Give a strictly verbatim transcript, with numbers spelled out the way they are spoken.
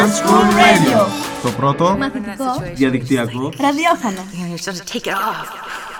School Radio. Το πρώτο Μαθητικό διαδικτυακό ραδιόφωνο. You know, you're supposed to take it off.